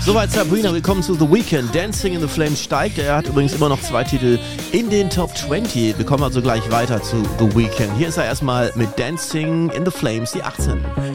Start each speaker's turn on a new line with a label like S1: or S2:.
S1: Soweit Sabrina, willkommen zu The Weeknd. Dancing in the Flames steigt. Er hat übrigens immer noch 2 Titel in den Top 20. Wir kommen also gleich weiter zu The Weeknd. Hier ist er erstmal mit Dancing in the Flames, die 18.